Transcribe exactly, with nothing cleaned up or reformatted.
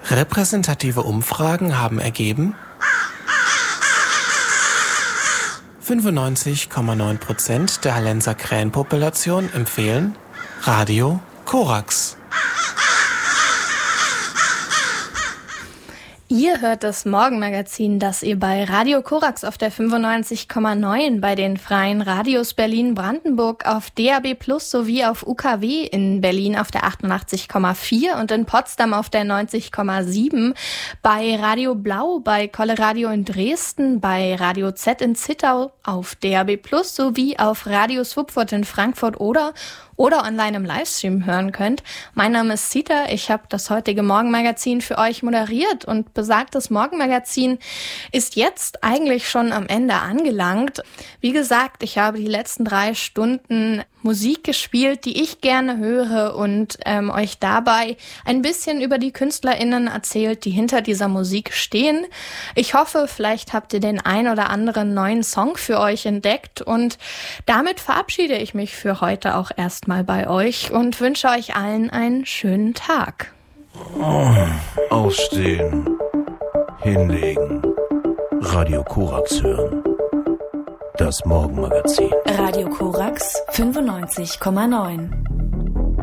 Repräsentative Umfragen haben ergeben, fünfundneunzig Komma neun Prozent der Hallenser Krähenpopulation empfehlen Radio Korax. Ihr hört das Morgenmagazin, das ihr bei Radio Korax auf der fünfundneunzig Komma neun, bei den Freien Radios Berlin-Brandenburg auf D A B plus sowie auf U K W in Berlin auf der achtundachtzig Komma vier und in Potsdam auf der neunzig Komma sieben, bei Radio Blau, bei Kolle Radio in Dresden, bei Radio Z in Zittau auf D A B plus sowie auf Radio Swupfurt in Frankfurt oder oder online im Livestream hören könnt. Mein Name ist Zita, ich habe das heutige Morgenmagazin für euch moderiert und besagtes Morgenmagazin ist jetzt eigentlich schon am Ende angelangt. Wie gesagt, ich habe die letzten drei Stunden Musik gespielt, die ich gerne höre und ähm, euch dabei ein bisschen über die KünstlerInnen erzählt, die hinter dieser Musik stehen. Ich hoffe, vielleicht habt ihr den ein oder anderen neuen Song für euch entdeckt und damit verabschiede ich mich für heute auch erstmal bei euch und wünsche euch allen einen schönen Tag. Oh, aufstehen, hinlegen, Radio Korax hören. Das Morgenmagazin. Radio Korax fünfundneunzig Komma neun.